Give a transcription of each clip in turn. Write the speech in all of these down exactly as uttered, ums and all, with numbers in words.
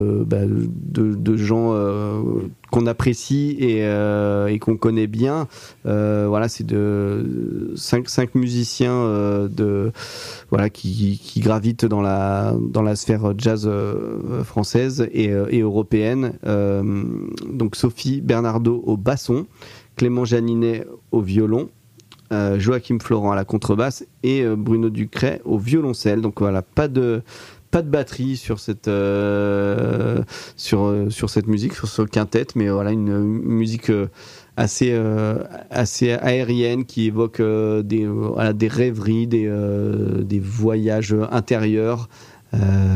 euh, bah, de, de gens euh, qu'on apprécie et, euh, et qu'on connaît bien. Euh, voilà, c'est de cinq, cinq musiciens euh, de, voilà, qui, qui gravitent dans la, dans la sphère jazz euh, française et, et européenne. Euh, donc Sophie Bernardo au basson, Clément Janinet au violon, euh, Joachim Florent à la contrebasse et euh, Bruno Ducret au violoncelle. Donc voilà, pas de pas de batterie sur cette euh, sur sur cette musique, sur ce quintet, mais voilà une, une musique euh, assez euh, assez aérienne qui évoque euh, des voilà, des rêveries, des euh, des voyages intérieurs. Euh,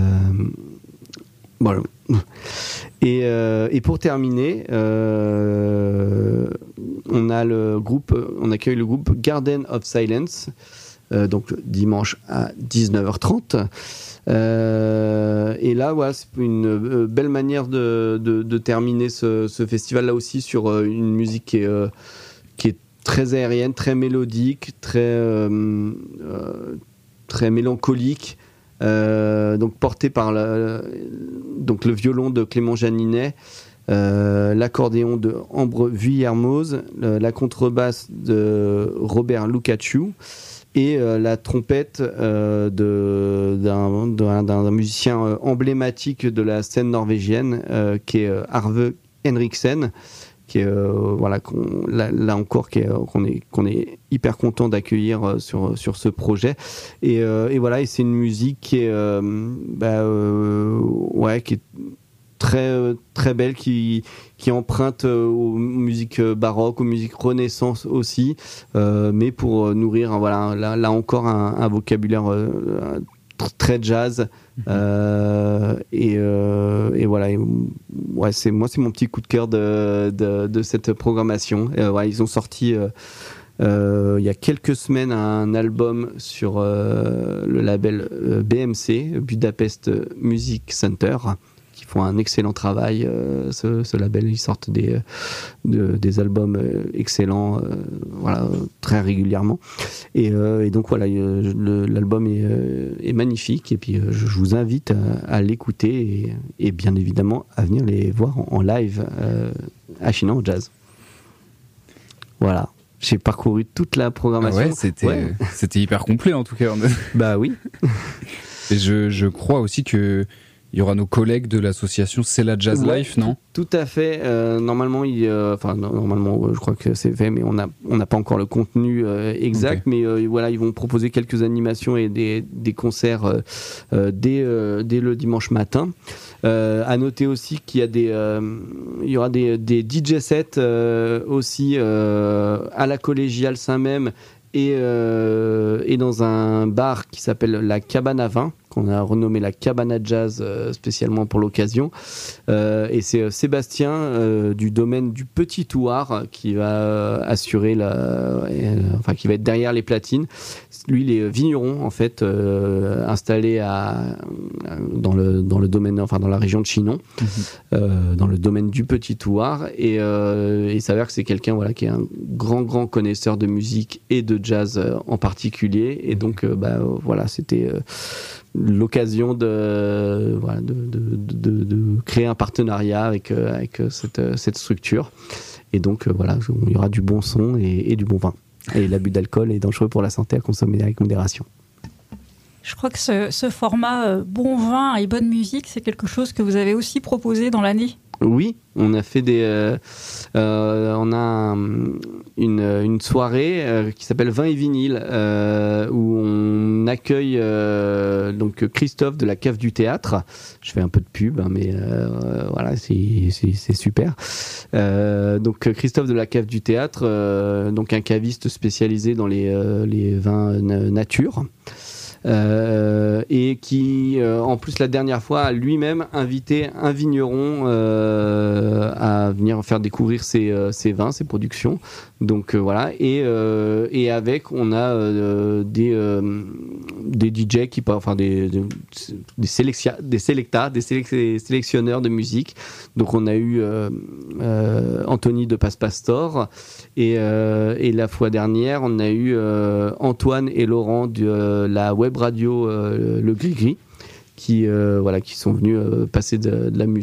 voilà. Et, euh, et pour terminer, euh, on a le groupe, on accueille le groupe Garden of Silence, euh, donc dimanche à dix-neuf heures trente. Euh, et là, voilà, c'est une euh, belle manière de, de, de terminer ce, ce festival là aussi sur euh, une musique qui est, euh, qui est très aérienne, très mélodique, très euh, euh, très mélancolique. Euh, donc porté par la, donc le violon de Clément Janinet, euh, l'accordéon de Ambre Vuillermoz, le, la contrebasse de Robert Lukaciu et euh, la trompette euh, de, d'un, d'un, d'un musicien emblématique de la scène norvégienne euh, qui est Arve Henriksen, qui est, euh, voilà, qu'on, là, là encore qui est, qu'on, est, qu'on est hyper content d'accueillir sur, sur ce projet. Et, euh, et voilà, et c'est une musique qui est, euh, bah, euh, ouais, qui est très, très belle, qui, qui emprunte aux musiques baroques, aux musiques renaissance aussi, euh, mais pour nourrir, voilà, là, là encore un, un vocabulaire euh, très jazz. Euh, et, euh, et voilà, et, ouais, c'est, moi c'est mon petit coup de cœur de, de, de cette programmation. Euh, ouais, ils ont sorti euh, euh, il y a quelques semaines un album sur euh, le label euh, B M C, Budapest Music Center, qui font un excellent travail. Euh, ce, ce label, ils sortent des, de, des albums excellents, euh, voilà, très régulièrement. Et, euh, et donc voilà, euh, le, l'album est, euh, est magnifique. Et puis euh, je vous invite à, à l'écouter et, et bien évidemment à venir les voir en, en live euh, à Chinon Jazz. Voilà. J'ai parcouru toute la programmation. Ah ouais, c'était, ouais. c'était hyper complet en tout cas. Bah oui. Et je, je crois aussi que il y aura nos collègues de l'association C'est la Jazz ouais, Life, non ? Tout à fait. Euh, normalement, il, euh, enfin normalement, je crois que c'est fait, mais on n'a on n'a pas encore le contenu euh, exact. Okay. Mais euh, voilà, ils vont proposer quelques animations et des, des concerts euh, dès euh, dès le dimanche matin. Euh, à noter aussi qu'il y a des, euh, il y aura des, des D J sets euh, aussi euh, à la collégiale Saint-Même et euh, et dans un bar qui s'appelle la Cabane à Vin, qu'on a renommé la Cabane à Jazz euh, spécialement pour l'occasion. Euh, et c'est Sébastien euh, du domaine du Petit Touar qui va euh, assurer la, euh, enfin qui va être derrière les platines. Lui, il est vigneron en fait, euh, installé à dans le dans le domaine, enfin dans la région de Chinon, mmh. euh, dans le domaine du Petit Touar. Et euh, il s'avère que c'est quelqu'un, voilà, qui est un grand grand connaisseur de musique et de jazz euh, en particulier. Et donc euh, bah voilà, c'était euh, l'occasion de, voilà, de, de, de, de créer un partenariat avec, avec cette, cette structure. Et donc, voilà, il y aura du bon son et, et du bon vin. Et l'abus d'alcool est dangereux pour la santé, à consommer avec modération. Je crois que ce, ce format euh, bon vin et bonne musique, c'est quelque chose que vous avez aussi proposé dans l'année. Oui, on a fait des, euh, euh, on a un, une, une soirée euh, qui s'appelle Vin et vinyle euh, où on accueille euh, donc Christophe de la Cave du Théâtre. Je fais un peu de pub, hein, mais euh, voilà, c'est, c'est, c'est super. Euh, donc Christophe de la Cave du Théâtre, euh, donc un caviste spécialisé dans les, euh, les vins nature. Euh, et qui, euh, en plus, la dernière fois, a lui-même invité un vigneron euh, à venir faire découvrir ses, euh, ses vins, ses productions. Donc euh, voilà, et, euh, et avec, on a euh, des, euh, des D J qui, enfin des, des, des, sélection, des selecta, des sélec- sélectionneurs de musique. Donc on a eu euh, euh, Anthony de Passe-Pastor, et, euh, et la fois dernière, on a eu euh, Antoine et Laurent de euh, la web radio euh, Le Gris-Gris, qui, euh, voilà, qui sont venus euh, passer de, de la musique.